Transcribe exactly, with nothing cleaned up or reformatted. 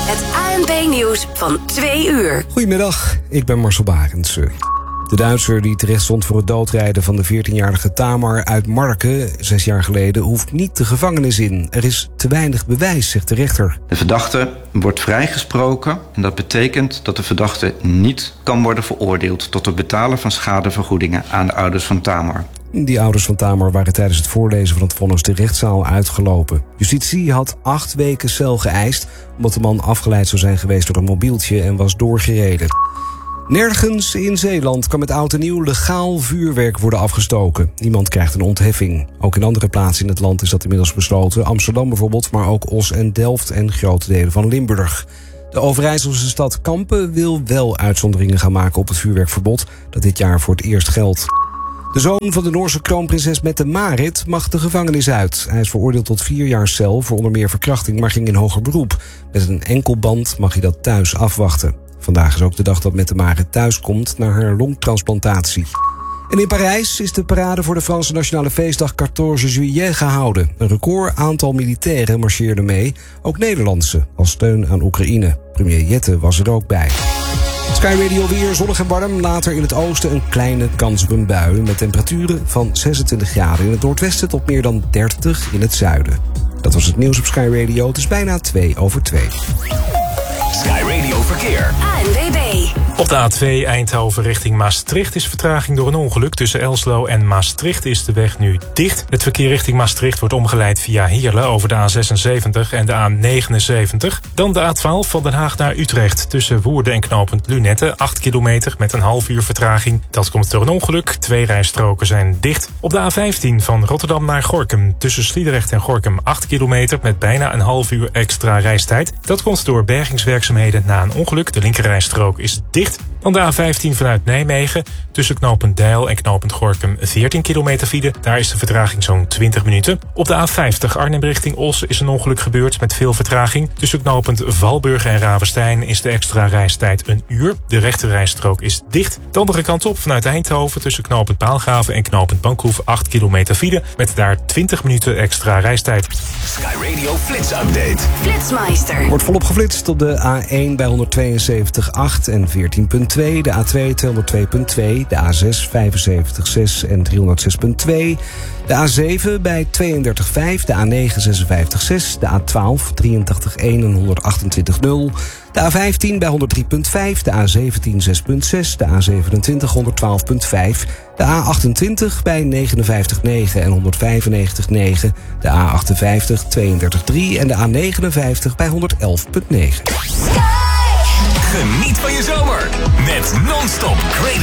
Het A N P-nieuws van twee uur. Goedemiddag, ik ben Marcel Barendse. De Duitser die terecht stond voor het doodrijden van de veertienjarige Tamar uit Marken zes jaar geleden hoeft niet de gevangenis in. Er is te weinig bewijs, zegt de rechter. De verdachte wordt vrijgesproken en dat betekent dat de verdachte niet kan worden veroordeeld tot het betalen van schadevergoedingen aan de ouders van Tamar. Die ouders van Tamar waren tijdens het voorlezen van het vonnis de rechtszaal uitgelopen. Justitie had acht weken cel geëist omdat de man afgeleid zou zijn geweest door een mobieltje en was doorgereden. Nergens in Zeeland kan met oud en nieuw legaal vuurwerk worden afgestoken. Niemand krijgt een ontheffing. Ook in andere plaatsen in het land is dat inmiddels besloten. Amsterdam bijvoorbeeld, maar ook Os en Delft en grote delen van Limburg. De Overijsselse stad Kampen wil wel uitzonderingen gaan maken op het vuurwerkverbod dat dit jaar voor het eerst geldt. De zoon van de Noorse kroonprinses Mette-Marit mag de gevangenis uit. Hij is veroordeeld tot vier jaar cel voor onder meer verkrachting, maar ging in hoger beroep. Met een enkelband mag hij dat thuis afwachten. Vandaag is ook de dag dat Mette-Marit thuis komt na haar longtransplantatie. En in Parijs is de parade voor de Franse nationale feestdag veertien juillet gehouden. Een record aantal militairen marcheerden mee, ook Nederlandse, als steun aan Oekraïne. Premier Jette was er ook bij. Sky Radio weer zonnig en warm. Later in het oosten een kleine kans op een bui met temperaturen van zesentwintig graden in het noordwesten tot meer dan dertig in het zuiden. Dat was het nieuws op Sky Radio. Het is bijna twee over twee. Sky Radio Verkeer. A N W B. Op de A twee Eindhoven richting Maastricht is vertraging door een ongeluk. Tussen Elslo en Maastricht is de weg nu dicht. Het verkeer richting Maastricht wordt omgeleid via Heerlen over de A zesenzeventig en de A negenenzeventig. Dan de A twaalf van Den Haag naar Utrecht. Tussen Woerden en knooppunt Lunette. acht kilometer met een half uur vertraging. Dat komt door een ongeluk. Twee rijstroken zijn dicht. Op de A vijftien van Rotterdam naar Gorinchem. Tussen Sliedrecht en Gorinchem acht kilometer met bijna een half uur extra reistijd. Dat komt door bergingswerkzaamheden na een ongeluk. De linkerrijstrook is dicht. Dan de A vijftien vanuit Nijmegen. Tussen knooppunt Deil en knooppunt Gorinchem veertien kilometer file. Daar is de vertraging zo'n twintig minuten. Op de A vijftig Arnhem richting Os is een ongeluk gebeurd met veel vertraging. Tussen knooppunt Valburg en Ravenstein is de extra reistijd een uur. De rechterrijstrook is dicht. De andere kant op vanuit Eindhoven tussen knooppunt Paalgraven en knooppunt Bankhoef acht kilometer file. Met daar twintig minuten extra reistijd. Sky Radio Flits Update. Flitsmeister. Wordt volop geflitst op de A één bij honderdtweeënzeventig komma acht en veertien komma twee. De A twee tweehonderdtwee komma twee. De A zes vijfenzeventig komma zes en driehonderdzes komma twee. De A zeven bij tweeëndertig komma vijf. De A negen zesenvijftig komma zes. De A twaalf drieëntachtig komma één en honderdachtentwintig komma nul. De A vijftien bij honderddrie komma vijf. De A zeventien zes komma zes. De A zevenentwintig honderdtwaalf komma vijf. De A achtentwintig bij negenenvijftig komma negen en honderdvijfennegentig komma negen. De A achtenvijftig tweeëndertig komma drie en de A negenenvijftig bij honderd elf komma negen. Geniet van je zomer met non-stop great